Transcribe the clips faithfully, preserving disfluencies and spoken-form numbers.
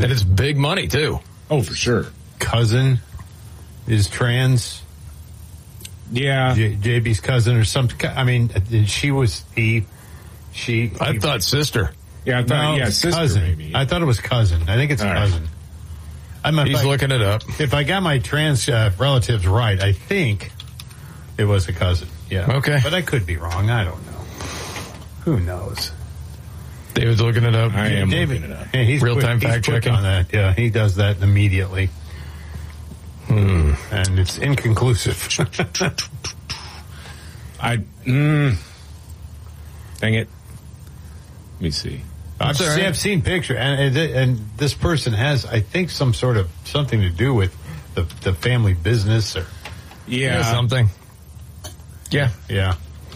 And it's big money, too. Oh, for sure. Cousin is trans. Yeah. J- JB's cousin or some. I mean, she was he. She. I he, thought sister. Yeah, I thought, no, yeah, sister, cousin. maybe. I thought it was cousin. I think it's All cousin. Right. I'm a, He's if I, looking it up. If I got my trans uh, relatives right, I think it was a cousin. Yeah. Okay. But I could be wrong. I don't know. Who knows? David's looking it up. I am David, looking it up. yeah, he's Real-time quick, he's fact quick checking. on that. Yeah, he does that immediately. Hmm. And it's inconclusive. I, mm, dang it. Let me see. I've, all right. see, I've seen picture, and, and and this person has, I think, some sort of something to do with the the family business, or Yeah. Yeah, something. Yeah. yeah.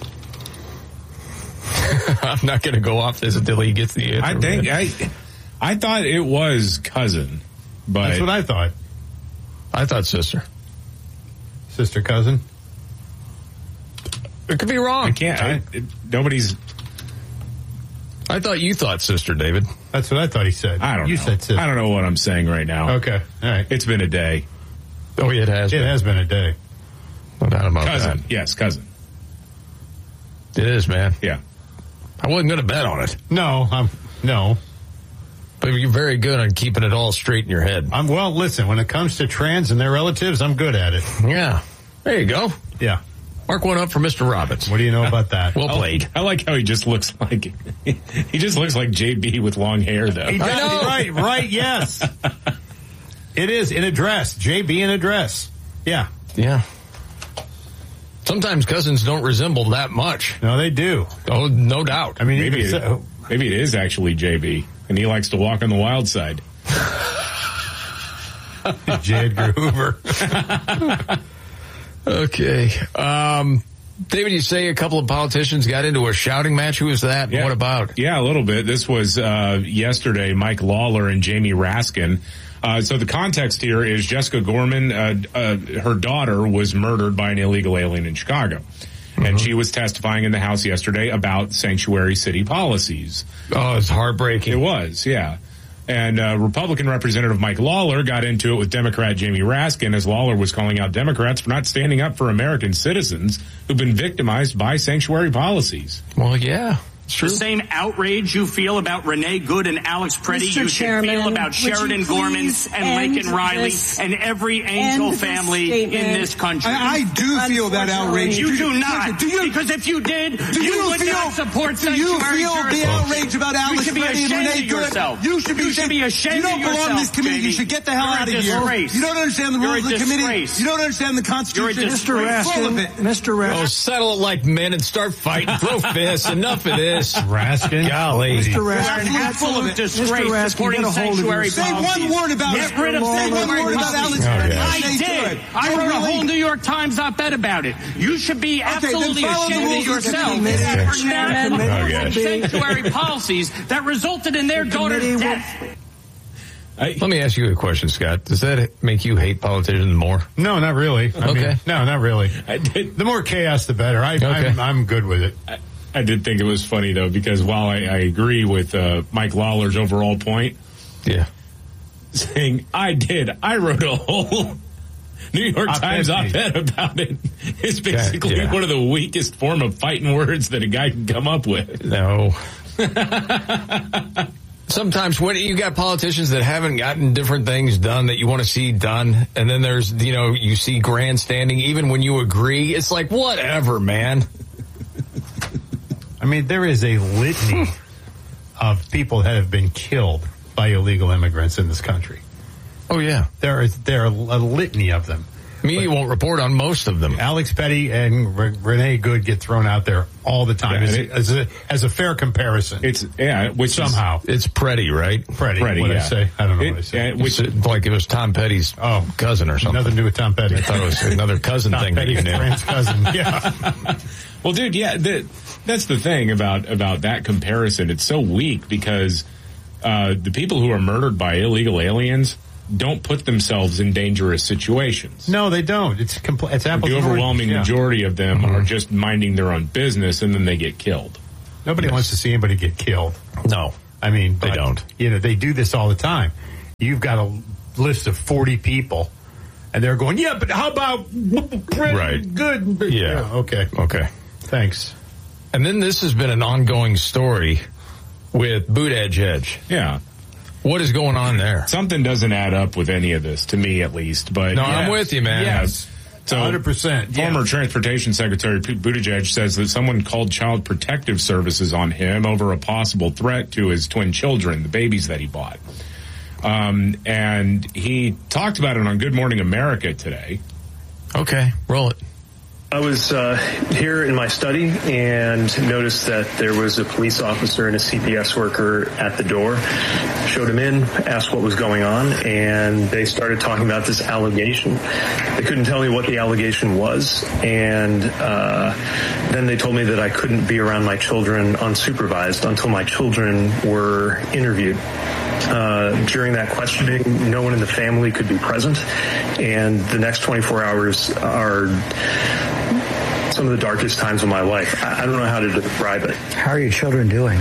I'm not going to go off this until he gets the answer. I think, I, I thought it was cousin, but. That's what I thought. I thought sister. Sister, cousin. It could be wrong. I can't, I, it, nobody's. I thought you thought sister, David. That's what I thought he said. I don't you know. said sister. I don't know what I'm saying right now. Okay, all right. It's been a day. Oh, yeah, it has It been. has been a day. No doubt about Cousin. that. Yes, cousin. It is, man. Yeah. I wasn't going to bet on it. No, I'm no. But you're very good on keeping it all straight in your head. I'm well. Listen, when it comes to trans and their relatives, I'm good at it. Yeah. There you go. Yeah. Mark one up for Mister Robbins. What do you know about that? Well played. I like how he just looks like, he just looks like J B with long hair, though. He does, I know. Right, right, yes. It is in a dress. J B in a dress. Yeah. Yeah. Sometimes cousins don't resemble that much. No, they do. Oh, no doubt. I mean, Maybe even it, so, maybe it is actually J B, and he likes to walk on the wild side. J. Edgar Hoover. Okay. Um, David, you say a couple of politicians got into a shouting match. Who was that? Yeah. What about? Yeah, a little bit. This was uh, yesterday, Mike Lawler and Jamie Raskin. Uh, so the context here is Jessica Gorman, uh, uh, her daughter was murdered by an illegal alien in Chicago. Mm-hmm. And she was testifying in the House yesterday about sanctuary city policies. Oh, it's heartbreaking. It was, yeah. And uh, Republican Representative Mike Lawler got into it with Democrat Jamie Raskin as Lawler was calling out Democrats for not standing up for American citizens who've been victimized by sanctuary policies. Well, yeah. It's true. The same outrage you feel about Renee Good and Alex Preddy, Mister you should Chairman, feel about would Sheridan you Gorman please and end Lincoln Riley this- and every Angel end this family statement? in this country. I, I do feel that outrage. You do you, not, do you, because if you did, do you, you would feel, not support do you sanctuary feel the jurisdiction. outrage about Alex You should be Preddy and ashamed Renee of Good? yourself. You should be, You should be ashamed You don't of belong yourself, in this committee. Jamie. You should get the hell You're out a of here. disgrace. You don't understand the You're rules a of the committee. disgrace. You don't understand the Constitution. You're a Mister disgrace. Full of it. Mister Oh, Raskin. settle it like men and start fighting. Throw fists. Enough of this. Raskin. Golly. Mister You're Raskin. an absolute Mister disgrace Raskin, supporting get a hold of sanctuary yourself. Say policies. one word about Get it. rid of Say one sanctuary word about policies. Alex Oh, Preddy. yeah. I Renee did. Good. I Oh, wrote a really? whole New York Times op-ed about it. You should be then absolutely follow the ashamed of rules of the yourself committee. for Mister Chairman, not Oh, supporting gosh. sanctuary policies that resulted in their The daughter's committee will- death. I, Let me ask you a question, Scott. Does that make you hate politicians more? No, not really. I Okay. mean, no, not really. I did. The more chaos, the better. I, Okay. I'm, I'm good with it. I, I did think it was funny, though, because while I, I agree with uh, Mike Lawler's overall point, Yeah. saying, I did, I wrote a whole New York Op-ed Times piece. op-ed about it. It's basically yeah. one of the weakest form of fighting words that a guy can come up with. No. Sometimes when you got politicians that haven't gotten different things done that you want to see done, and then there's, you know, you see grandstanding, even when you agree, it's like, whatever, man. I mean, there is a litany of people that have been killed by illegal immigrants in this country. Oh, yeah. There is there are a litany of them. Me won't report on most of them. Alex Petty and Re- Renee Good get thrown out there all the time Yeah, as, it- as, a, as a fair comparison. It's, yeah, which Somehow. It's Preddy, right? Freddie, Freddie, what yeah. I say? I don't know It- what I say. yeah, which, It's like it was Tom Petty's Oh. cousin or something. Nothing to do with Tom Petty. I thought it was another cousin Tom thing that Petty's you knew. Fran's cousin. Yeah. well, dude, yeah, the, that's the thing about, about that comparison. It's so weak because uh, the people who are murdered by illegal aliens don't put themselves in dangerous situations. No, they don't. It's compl- it's apples The and overwhelming oranges, yeah. majority of them are just minding their own business, and then they get killed. Nobody wants to see anybody get killed. No. I mean, They but, don't. You know, they do this all the time. you've got a list of forty people, and they're going, yeah, but how about Right. good? Yeah. yeah. Okay. Okay. Thanks. And then this has been an ongoing story with Buttigieg. Yeah. What is going on there? Something doesn't add up with any of this, to me at least. But No, yeah. I'm with you, man. Yes. So, one hundred percent. Former Yeah. Transportation Secretary Pete Buttigieg says that someone called Child Protective Services on him over a possible threat to his twin children, the babies that he bought. Um, and he talked about it on Good Morning America today. Okay, roll it. I was uh, here in my study and noticed that there was a police officer and a C P S worker at the door. Showed him in, asked what was going on, and they started talking about this allegation. They couldn't tell me what the allegation was, and uh, then they told me that I couldn't be around my children unsupervised until my children were interviewed. Uh, during that questioning, no one in the family could be present, and the next twenty-four hours are some of the darkest times of my life. I, I don't know how to describe it. How are your children doing?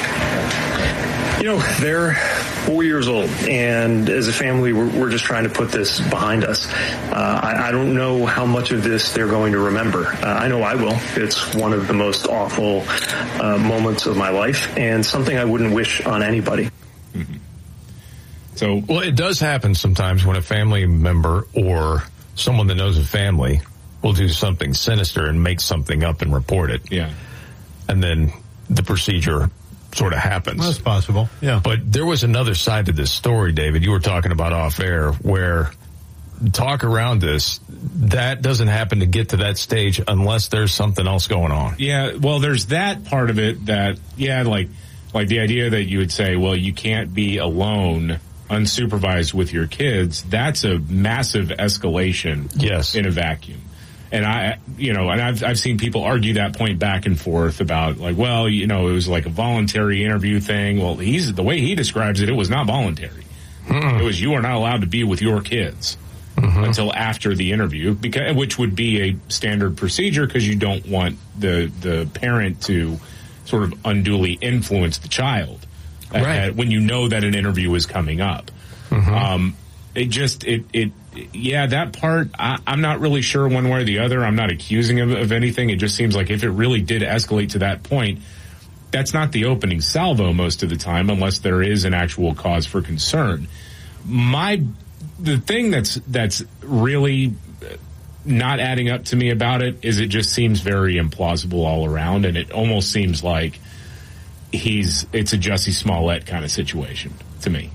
You know, they're four years old, and as a family, we're, we're just trying to put this behind us. Uh, I, I don't know how much of this they're going to remember. Uh, I know I will. It's one of the most awful uh, moments of my life, and something I wouldn't wish on anybody. Mm-hmm. So, well, it does happen sometimes when a family member or someone that knows a family will do something sinister and make something up and report it. Yeah. And then the procedure sort of happens. Well, that's possible. Yeah. But there was another side to this story, David, you were talking about off air, where talk around this, that doesn't happen to get to that stage unless there's something else going on. Yeah, well, there's that part of it that, yeah, like, like the idea that you would say, well, you can't be alone unsupervised with your kids. That's a massive escalation. Yes. In a vacuum. And I, you know, and I've, I've seen people argue that point back and forth about like, well, you know, it was like a voluntary interview thing. Well, he's, the way he describes it, it was not voluntary. Mm. It was, you are not allowed to be with your kids mm-hmm. until after the interview, because, which would be a standard procedure because you don't want the, the parent to sort of unduly influence the child. Right. At, when you know that an interview is coming up. Mm-hmm. Um, it just, it, it, yeah, that part, I, I'm not really sure one way or the other. I'm not accusing of, of anything. It just seems like if it really did escalate to that point, that's not the opening salvo most of the time, unless there is an actual cause for concern. My, the thing that's, that's really not adding up to me about it is it just seems very implausible all around, and it almost seems like he's, it's a Jussie Smollett kind of situation to me.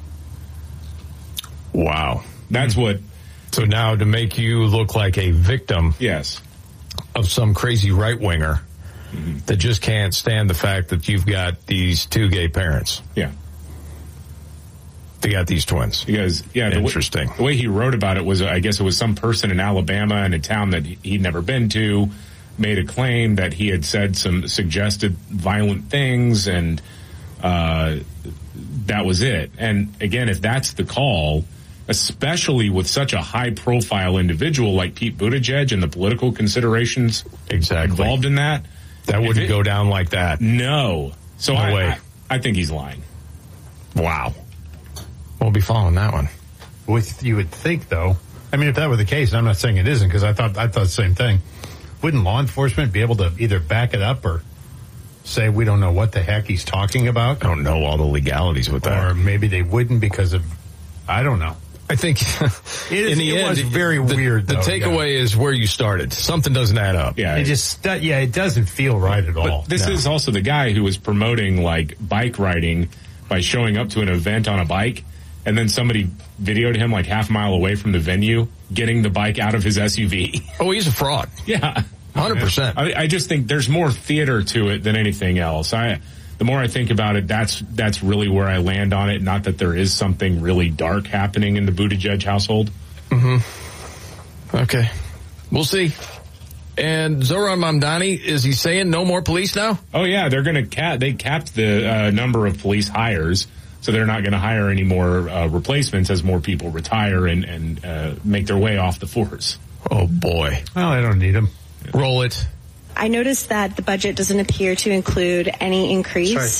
Wow. That's what. So now to make you look like a victim. Yes. Of some crazy right winger mm-hmm. that just can't stand the fact that you've got these two gay parents. Yeah. They got these twins. Because, yeah. The Interesting. Way, the way he wrote about it was, I guess it was some person in Alabama in a town that he'd never been to made a claim that he had said some suggested violent things, and uh, that was it. And again, if that's the call, especially with such a high-profile individual like Pete Buttigieg and the political considerations exactly involved in that, that wouldn't it, go down like that. No. So no I, way. I, I think he's lying. Wow. We'll be following that one. With you would think, though. I mean, if that were the case, I'm not saying it isn't, because I thought I thought the same thing. Wouldn't law enforcement be able to either back it up or say we don't know what the heck he's talking about? I don't know all the legalities with that. Or maybe they wouldn't because of, I don't know. I think it, is, in the it end, was very the, weird. The though, takeaway yeah. is where you started. Something doesn't add up. Yeah, it just yeah, it doesn't feel right at all. But this no. is also the guy who was promoting like bike riding by showing up to an event on a bike, and then somebody videoed him like half a mile away from the venue getting the bike out of his S U V. Oh, he's a fraud. Yeah, one hundred percent. I, I just think there's more theater to it than anything else. I. The more I think about it, that's that's really where I land on it. Not that there is something really dark happening in the Buttigieg household. Mm-hmm. Okay. We'll see. And Zohran Mamdani, is he saying no more police now? Oh, yeah. They're going to cap. They capped the uh, number of police hires, so they're not going to hire any more uh, replacements as more people retire and, and uh, make their way off the force. Oh, boy. Well, I don't need them. Roll it. I noticed that the budget doesn't appear to include any increase Sorry.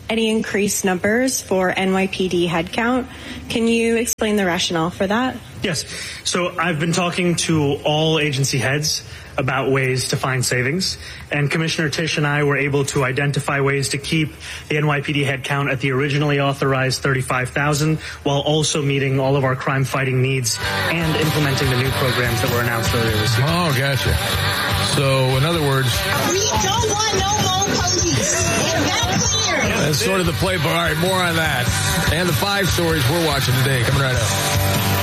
any increased numbers for N Y P D headcount. Can you explain the rationale for that? Yes. So I've been talking to all agency heads about ways to find savings, and Commissioner Tisch and I were able to identify ways to keep the N Y P D headcount at the originally authorized thirty-five thousand while also meeting all of our crime fighting needs and implementing the new programs that were announced earlier this year. Oh, gotcha. So, in other words, we don't want no more police. Is that clear? that's sort of the play. But all right, more on that and the five stories we're watching today coming right up.